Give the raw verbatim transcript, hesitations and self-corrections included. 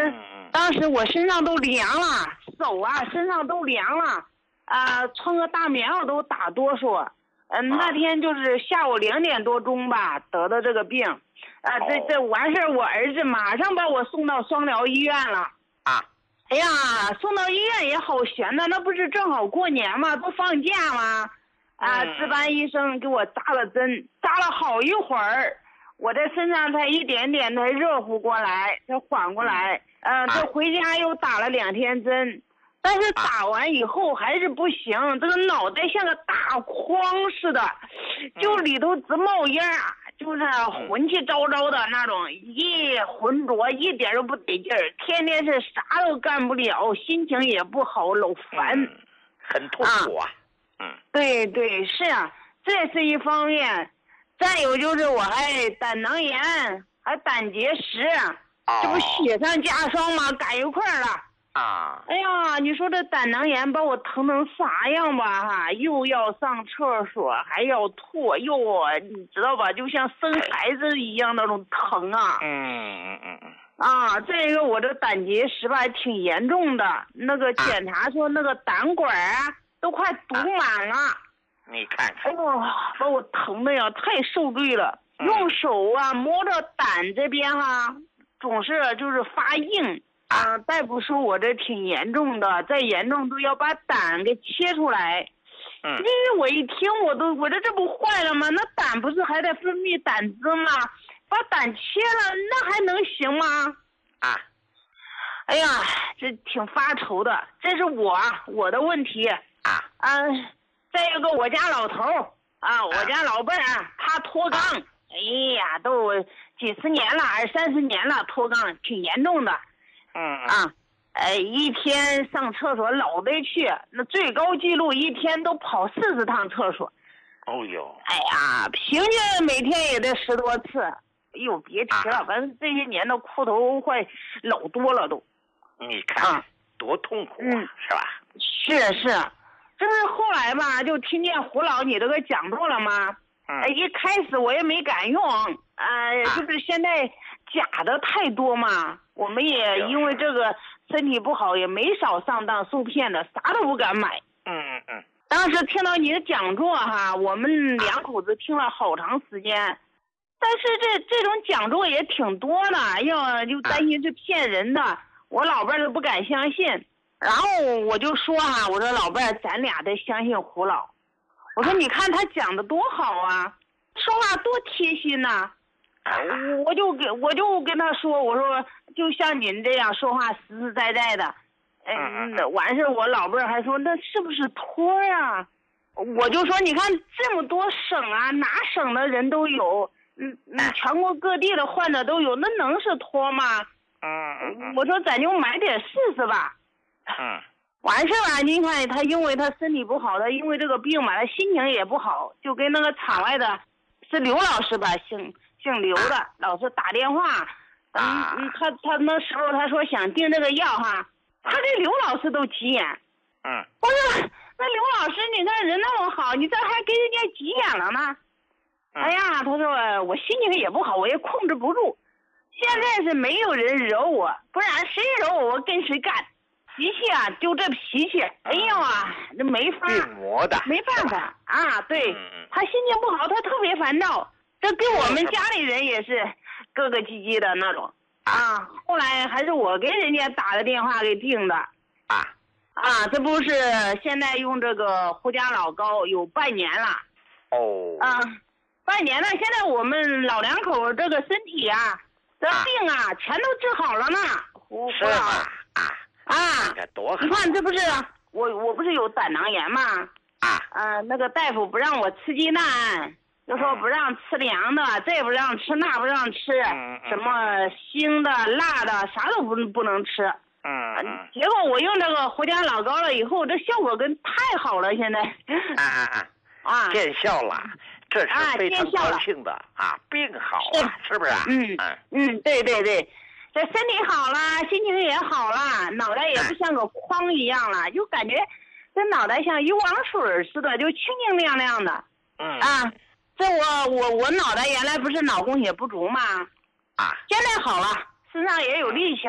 当时我身上都凉了，手啊身上都凉了，啊、呃，穿个大棉袄都打哆嗦。嗯、呃，那天就是下午两点多钟吧，得的这个病。啊、呃，这这完事儿，我儿子马上把我送到双疗医院了。 啊， 哎呀，送到医院也好悬的，那不是正好过年吗？不放假吗？啊，值班医生给我扎了针，扎了好一会儿，我这身上才一点点才热乎过来，才缓过来。呃，这回家又打了两天针，但是打完以后还是不行，这个脑袋像个大筐似的，就里头直冒烟儿，就是魂气昭昭的那种，一浑浊，一点都不得劲儿，天天是啥都干不了，心情也不好，老烦， 嗯、很痛苦啊。嗯， 对对是啊，这是一方面，再有就是我还胆囊炎，还胆结石， 哦、 这不雪上加霜吗？赶一块儿了。 啊！ 哎呀，你说这胆囊炎把我疼成啥样吧哈，又要上厕所，还要吐，又你知道吧，就像生孩子一样那种疼啊。 嗯嗯嗯嗯。 啊，这个我这胆结石吧挺严重的，那个检查说那个胆管啊都快堵满了。啊、 你看看。 哎呦，把我疼的呀，太受罪了。嗯、用手啊摸着胆这边哈，总是就是发硬。啊、呃，大夫说我这挺严重的，再严重都要把胆给切出来。 嗯， 因为我一听我都，我这这不坏了吗？那胆不是还得分泌胆汁吗？把胆切了，那还能行吗？ 啊， 哎呀，这挺发愁的，这是我我的问题啊。啊，再一个我家老头啊，我家老伴啊，他脱肛，啊、哎呀，都几十年了，二三十年了，脱肛挺严重的。 嗯啊，呃，一天上厕所老得去，那最高记录一天都跑四十趟厕所。 哦呦！ 哎呀，平均每天也得十多次。哎呦，别提了，啊、反正这些年的裤头快老多了都。 你看，啊、多痛苦啊，嗯、是吧？ 是是，这是后来吧，就听见胡老你这个讲座了吗？ 嗯。 一开始我也没敢用，呃，啊、就是现在假的太多嘛。我们也因为这个身体不好，也没少上当受骗的，啥都不敢买。 嗯嗯嗯。 当时听到你的讲座哈，我们两口子听了好长时间，但是这这种讲座也挺多的，要就担心是骗人的，我老伴儿都不敢相信。然后我就说哈，我说老伴儿，咱俩得相信胡老。我说你看他讲的多好啊，说话多贴心呐、啊。我就给我就跟他说，我说就像您这样说话实实在在的，嗯，完事我老伴儿还说那是不是托呀？我就说你看这么多省啊，哪省的人都有，嗯嗯，全国各地的患者都有，那能是托吗？ 嗯我说咱就买点试试吧。 嗯。 完事吧，您看他因为他身体不好，他因为这个病嘛，他心情也不好，就跟那个场外的是刘老师吧，姓。姓刘的老是打电话，嗯嗯，他他那时候他说想订这个药哈，他这刘老师都急眼。 嗯， 我说那刘老师你看人那么好，你这还给人家急眼了呢？ 嗯、 哎呀，他说我心情也不好，我也控制不住。现在是没有人惹我，不然谁惹我我跟谁干。脾气啊，就这脾气，哎呦啊，这没法， 病魔的， 没办法啊。对、 嗯， 他心情不好，他特别烦躁。这跟我们家里人也是咯咯唧唧的那种啊，后来还是我给人家打的电话给定的啊啊，这不是现在用这个胡家老膏有半年了哦啊，半年了，现在我们老两口这个身体啊，这病啊全都治好了呢，胡是吗？啊啊， 多好！ 你看这不是我我不是有胆囊炎吗？ 啊， 呃，那个大夫不让我吃鸡蛋。就说不让吃凉的，这不让吃，那不让吃， 嗯、 什么腥的、辣的，啥都不不能吃。 嗯嗯。 结果我用这个胡家老膏了以后，这效果跟太好了，现在。 啊啊啊！ 啊， 见效了，这是非常高兴的啊！病好了，是不是？ 嗯嗯嗯，对对对，这身体好了，心情也好了，脑袋也不像个筐一样了，就感觉这脑袋像油王水似的，就清清亮亮的。 嗯啊。这我我我脑袋原来不是脑供血不足吗？ 啊， 现在好了，身上也有力气。